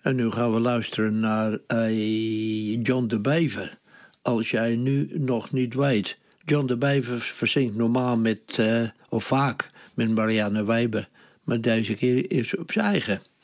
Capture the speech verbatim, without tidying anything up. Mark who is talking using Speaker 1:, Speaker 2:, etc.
Speaker 1: En nu gaan we luisteren naar uh, John de Bever. Als jij nu nog niet weet. John de Bever verzingt normaal met, uh, of vaak met Marianne Weber. Maar deze keer is op zijn eigen.